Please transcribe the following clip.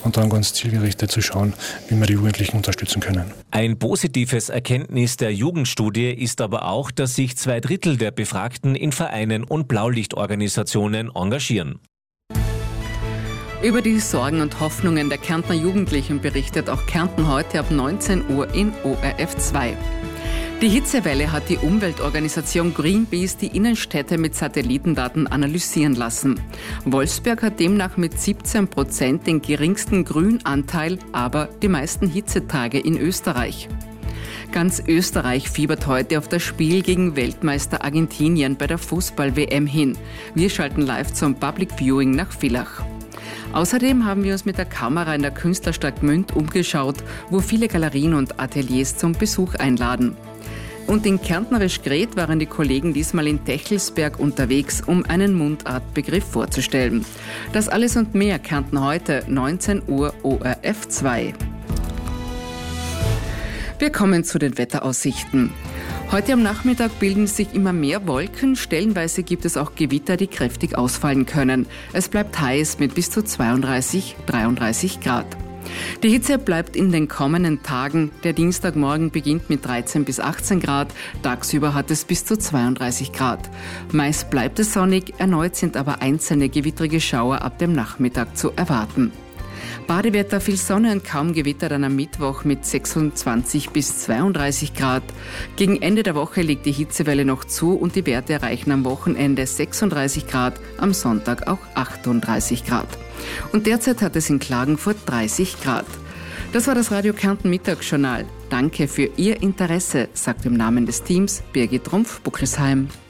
und dann ganz zielgerichtet zu schauen, wie wir die Jugendlichen unterstützen können. Ein positives Erkenntnis der Jugendstudie ist aber auch, dass sich 2/3 der Befragten in Vereinen und Blaulichtorganisationen engagieren. Über die Sorgen und Hoffnungen der Kärntner Jugendlichen berichtet auch Kärnten heute ab 19 Uhr in ORF 2. Die Hitzewelle hat die Umweltorganisation Greenpeace die Innenstädte mit Satellitendaten analysieren lassen. Wolfsberg hat demnach mit 17% den geringsten Grünanteil, aber die meisten Hitzetage in Österreich. Ganz Österreich fiebert heute auf das Spiel gegen Weltmeister Argentinien bei der Fußball-WM hin. Wir schalten live zum Public Viewing nach Villach. Außerdem haben wir uns mit der Kamera in der Künstlerstadt Gmünd umgeschaut, wo viele Galerien und Ateliers zum Besuch einladen. Und in Kärntnerisch Gret waren die Kollegen diesmal in Techelsberg unterwegs, um einen Mundartbegriff vorzustellen. Das alles und mehr Kärnten heute, 19 Uhr ORF 2. Wir kommen zu den Wetteraussichten. Heute am Nachmittag bilden sich immer mehr Wolken, stellenweise gibt es auch Gewitter, die kräftig ausfallen können. Es bleibt heiß mit bis zu 32, 33 Grad. Die Hitze bleibt in den kommenden Tagen. Der Dienstagmorgen beginnt mit 13 bis 18 Grad, tagsüber hat es bis zu 32 Grad. Meist bleibt es sonnig, erneut sind aber einzelne gewittrige Schauer ab dem Nachmittag zu erwarten. Badewetter, viel Sonne und kaum Gewitter dann am Mittwoch mit 26 bis 32 Grad. Gegen Ende der Woche legt die Hitzewelle noch zu und die Werte erreichen am Wochenende 36 Grad, am Sonntag auch 38 Grad. Und derzeit hat es in Klagenfurt 30 Grad. Das war das Radio Kärnten Mittagsjournal. Danke für Ihr Interesse, sagt im Namen des Teams Birgit Rumpf-Buckelsheim.